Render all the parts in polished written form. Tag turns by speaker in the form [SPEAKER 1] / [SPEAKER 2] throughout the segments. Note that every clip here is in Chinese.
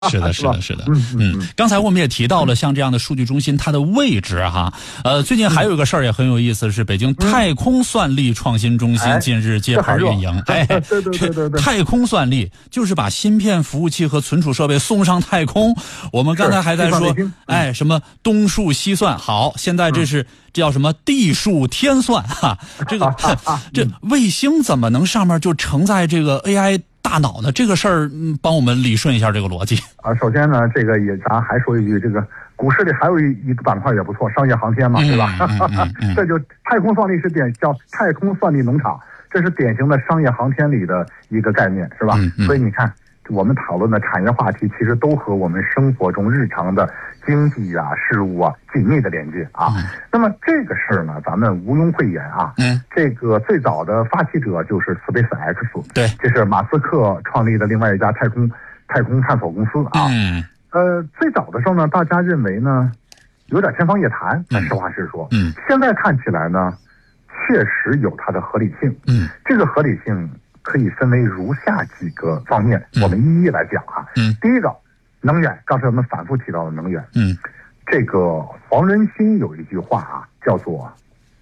[SPEAKER 1] 是的，是的，是的。刚才我们也提到了像这样的数据中心，它的位置哈。最近还有一个事儿也很有意思，是北京太空算力创新中心近日揭牌运营。
[SPEAKER 2] 对，
[SPEAKER 1] 太空算力就是把芯片、服务器和存储设备送上太空。我们刚才还在说，什么东数西算，好，现在这叫什么地数天算哈？这卫星怎么能上面就承载这个 AI？大脑呢？这个事儿，帮我们理顺一下这个逻辑
[SPEAKER 2] 啊。首先呢，这个咱还说一句，这个股市里还有一个板块也不错，商业航天嘛，对吧？这就太空算力是叫太空算力农场，这是典型的商业航天里的一个概念，是吧？所以你看，我们讨论的产业话题，其实都和我们生活中日常的经济啊、事务啊紧密的连接啊。那么这个事儿呢，咱们毋庸讳言啊。这个最早的发起者就是 SpaceX，
[SPEAKER 1] 对，
[SPEAKER 2] 这是马斯克创立的另外一家太空探索公司啊。最早的时候呢，大家认为呢有点天方夜谭，但实话实说，现在看起来呢，确实有它的合理性。这个合理性可以分为如下几个方面，我们一一来讲啊。第一个，能源，刚才我们反复提到的能源。这个黄仁勋有一句话啊，叫做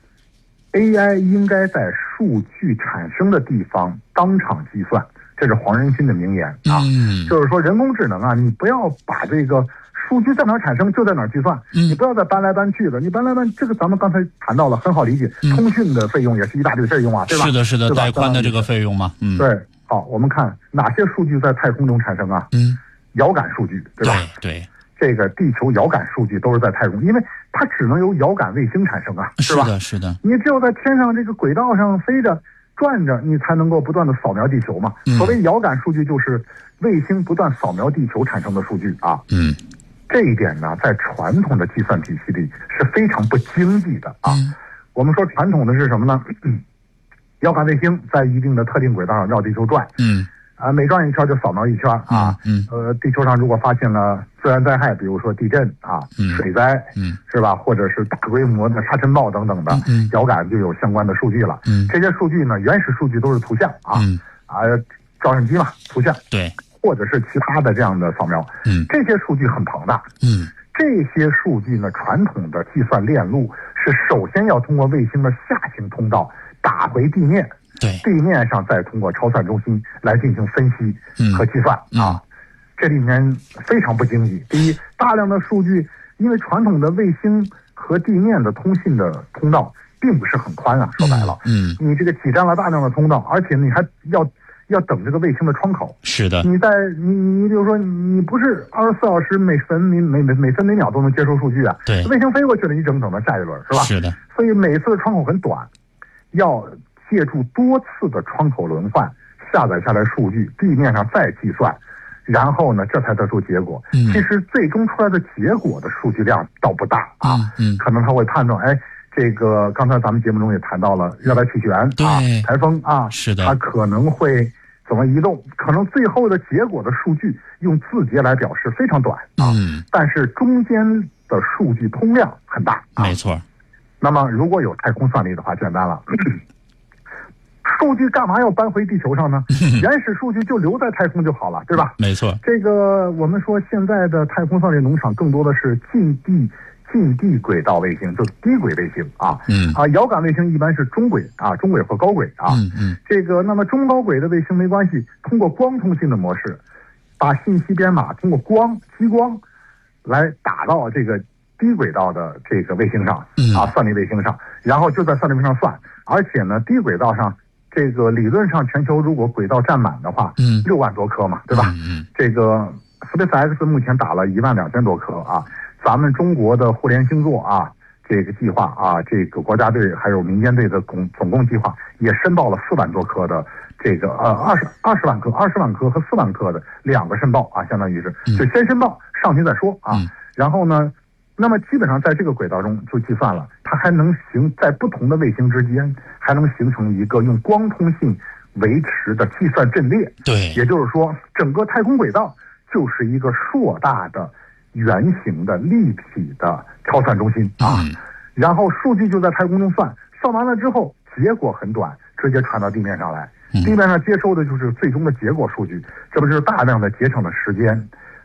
[SPEAKER 2] AI 应该在数据产生的地方当场计算，这是黄仁勋的名言啊。就是说人工智能啊，你不要把这个数据在哪儿产生就在哪儿计算，你不要再搬来搬去的。你搬来搬，这个咱们刚才谈到了，很好理解。通讯的费用也是一大堆费用啊，对吧？
[SPEAKER 1] 是的，带宽的这个费用嘛。
[SPEAKER 2] 对。好，我们看哪些数据在太空中产生啊？遥感数据，对吧？
[SPEAKER 1] 对。
[SPEAKER 2] 这个地球遥感数据都是在太空，因为它只能由遥感卫星产生啊，是吧？
[SPEAKER 1] 是的。
[SPEAKER 2] 你只有在天上这个轨道上飞着转着，你才能够不断的扫描地球嘛。所谓遥感数据，就是卫星不断扫描地球产生的数据啊。这一点呢，在传统的计算体系里是非常不经济的啊。我们说传统的是什么呢？遥感卫星在一定的特定轨道上绕地球转。每转一圈就扫描一圈啊。地球上如果发现了自然灾害，比如说地震啊、水灾，是吧？或者是大规模的沙尘暴等等的，遥感就有相关的数据了。这些数据呢，原始数据都是图像啊，照相机嘛，图像，
[SPEAKER 1] 对，
[SPEAKER 2] 或者是其他的这样的扫描。这些数据很庞大。这些数据呢，传统的计算链路是首先要通过卫星的下行通道打回地面。
[SPEAKER 1] 对，
[SPEAKER 2] 地面上再通过超算中心来进行分析和计算啊。这里面非常不经济。第一，大量的数据，因为传统的卫星和地面的通信的通道并不是很宽啊，说白了，你这个挤占了大量的通道，而且你还要等这个卫星的窗口。
[SPEAKER 1] 是的，
[SPEAKER 2] 你比如说，你不是24小时每分每秒都能接收数据啊。
[SPEAKER 1] 对，
[SPEAKER 2] 卫星飞过去了，你整的下一轮，是吧？
[SPEAKER 1] 是的。
[SPEAKER 2] 所以每次的窗口很短，要借助多次的窗口轮换下载下来数据，地面上再计算，然后呢，这才得出结果。其实最终出来的结果的数据量倒不大啊。可能他会判断，这个刚才咱们节目中也谈到了热带气旋啊、台风啊，
[SPEAKER 1] 是的，
[SPEAKER 2] 它可能会怎么移动？可能最后的结果的数据用字节来表示非常短啊，但是中间的数据通量很大。
[SPEAKER 1] 没错。
[SPEAKER 2] 那么如果有太空算力的话，简单了。数据干嘛要搬回地球上呢？原始数据就留在太空就好了，对吧？
[SPEAKER 1] 没错。
[SPEAKER 2] 这个我们说现在的太空算力农场更多的是近地轨道卫星，就是低轨卫星啊。遥感卫星一般是中轨或高轨啊。这个那么中高轨的卫星没关系，通过光通信的模式，把信息编码通过激光来打到这个低轨道的这个卫星上算力卫星上，然后就在算力卫星上算，而且呢，低轨道上。这个理论上，全球如果轨道占满的话，6万多颗嘛，对吧？这个 SpaceX 目前打了12000多颗啊。咱们中国的互联星座啊，这个计划啊，这个国家队还有民间队的总共计划也申报了4万多颗的这个20万颗和4万颗的2个申报啊，相当于是就先申报上去再说啊。然后呢？那么基本上在这个轨道中就计算了，它还能在不同的卫星之间还能形成一个用光通信维持的计算阵列。
[SPEAKER 1] 对，
[SPEAKER 2] 也就是说，整个太空轨道就是一个硕大的圆形的立体的超算中心啊。然后数据就在太空中算完了之后，结果很短，直接传到地面上来。地面上接收的就是最终的结果数据，这不就是大量的节省了时间，